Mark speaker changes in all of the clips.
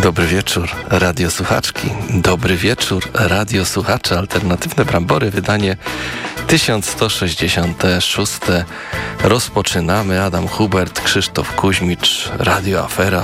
Speaker 1: Dobry wieczór, radiosłuchaczki. Dobry wieczór, radiosłuchacze. Alternatywne Brambory, wydanie 1166. Rozpoczynamy. Adam Hubert, Krzysztof Kuźmicz, Radio Afera.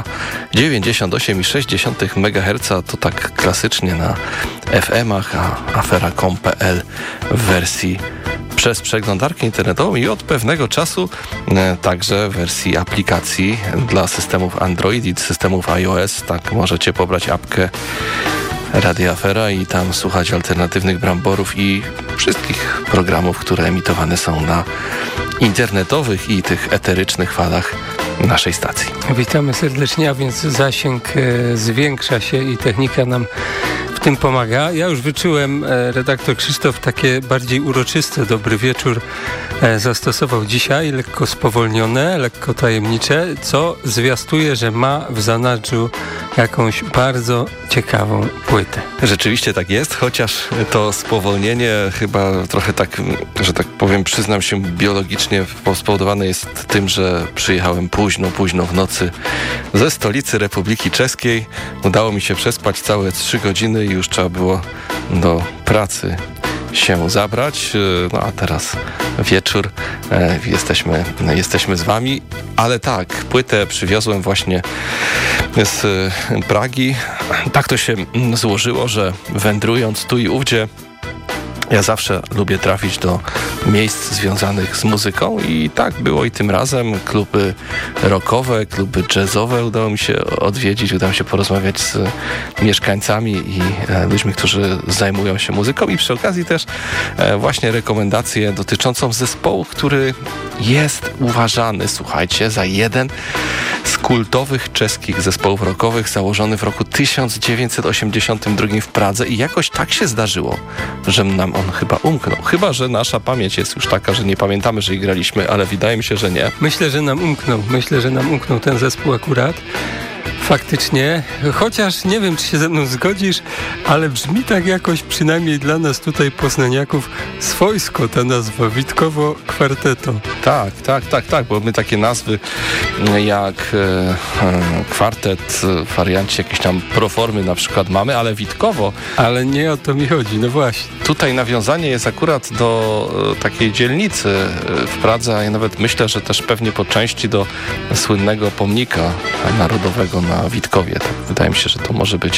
Speaker 1: 98,6 MHz to tak klasycznie na FM-ach, a afera.com.pl w wersji przez przeglądarkę internetową i od pewnego czasu także w wersji aplikacji dla systemów Android i systemów iOS. Tak, możecie pobrać apkę Radia Afera i tam słuchać alternatywnych Bramborów i wszystkich programów, które emitowane są na internetowych i tych eterycznych falach naszej stacji.
Speaker 2: Witamy serdecznie, a więc zasięg zwiększa się i technika nam w tym pomaga. Ja już wyczułem, redaktor Krzysztof takie bardziej uroczyste dobry wieczór zastosował dzisiaj, lekko spowolnione, lekko tajemnicze, co zwiastuje, że ma w zanadrzu jakąś bardzo ciekawą płytę.
Speaker 1: Rzeczywiście tak jest, chociaż to spowolnienie chyba trochę tak, że tak powiem, przyznam się biologicznie, spowodowane jest tym, że przyjechałem późno w nocy ze stolicy Republiki Czeskiej. Udało mi się przespać całe 3 godziny i już trzeba było do pracy się zabrać, no a teraz wieczór, jesteśmy z wami, ale tak, płytę przywiozłem właśnie z Pragi. Tak to się złożyło, że wędrując tu i ówdzie, ja zawsze lubię trafić do miejsc związanych z muzyką i tak było i tym razem. Kluby rockowe, kluby jazzowe udało mi się odwiedzić, udało mi się porozmawiać z mieszkańcami i ludźmi, którzy zajmują się muzyką i przy okazji też właśnie rekomendację dotyczącą zespołu, który jest uważany, słuchajcie, za jeden z kultowych czeskich zespołów rockowych, założony w roku 1982 w Pradze i jakoś tak się zdarzyło, że nam on chyba umknął. Chyba że nasza pamięć jest już taka, że nie pamiętamy, że ich graliśmy, ale wydaje mi się, że nie.
Speaker 2: Myślę, że nam umknął ten zespół akurat. Faktycznie, chociaż nie wiem, czy się ze mną zgodzisz, ale brzmi tak jakoś, przynajmniej dla nas tutaj poznaniaków, swojsko ta nazwa, Witkowo Kwarteto.
Speaker 1: Tak, bo my takie nazwy jak kwartet, w wariancie jakiejś tam proformy na przykład mamy, ale Witkowo.
Speaker 2: Ale nie o to mi chodzi, no właśnie.
Speaker 1: Tutaj nawiązanie jest akurat do takiej dzielnicy w Pradze, a ja nawet myślę, że też pewnie po części do słynnego pomnika narodowego na Witkowie. Tak, wydaje mi się, że to może być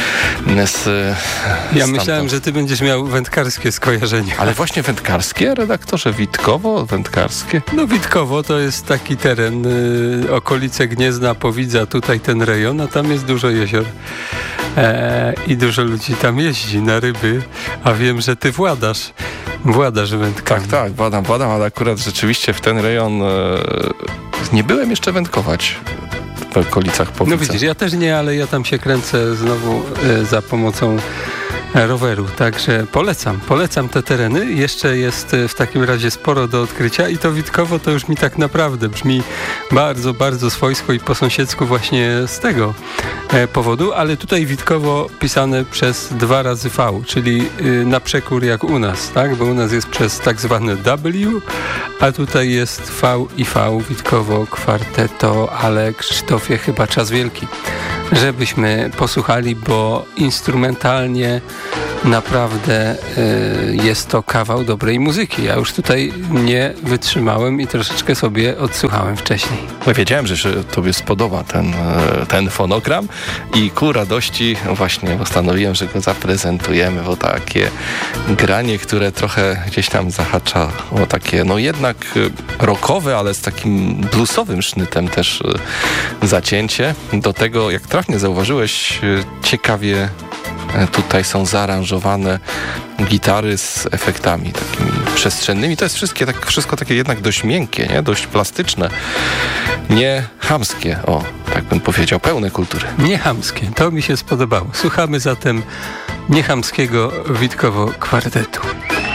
Speaker 2: Ja myślałem, że ty będziesz miał wędkarskie skojarzenie.
Speaker 1: Ale właśnie wędkarskie, redaktorze? Witkowo? Wędkarskie?
Speaker 2: No Witkowo to jest taki teren, okolice Gniezna, Powidza, tutaj ten rejon, a tam jest dużo jezior. I dużo ludzi tam jeździ na ryby, a wiem, że ty władasz wędkami.
Speaker 1: Tak, władam, ale akurat rzeczywiście w ten rejon nie byłem jeszcze wędkować w okolicach Powidza.
Speaker 2: No widzisz, ja też nie, ale ja tam się kręcę znowu za pomocą roweru, także polecam te tereny. Jeszcze jest w takim razie sporo do odkrycia i to Witkowo to już mi tak naprawdę brzmi bardzo, bardzo swojsko i po sąsiedzku właśnie z tego powodu, ale tutaj Witkowo pisane przez 2 razy V, czyli na przekór jak u nas, tak? Bo u nas jest przez tak zwane W, a tutaj jest V i V, Witkowo Kwarteto, ale Krzysztofie, chyba czas wielki, żebyśmy posłuchali, bo instrumentalnie naprawdę jest to kawał dobrej muzyki. Ja już tutaj nie wytrzymałem i troszeczkę sobie odsłuchałem wcześniej.
Speaker 1: Ja wiedziałem, że tobie spodoba ten fonogram i ku radości właśnie postanowiłem, że go zaprezentujemy, bo takie granie, które trochę gdzieś tam zahacza o takie, no jednak rockowe, ale z takim bluesowym sznytem też zacięcie. Do tego, jak trafnie zauważyłeś, ciekawie tutaj są zaaranżowane gitary z efektami takimi przestrzennymi. To jest wszystko takie jednak dość miękkie, nie? Dość plastyczne, nie chamskie, o, tak bym powiedział, pełne kultury.
Speaker 2: Nie chamskie, to mi się spodobało. Słuchamy zatem niechamskiego Witkowo Kwartetu.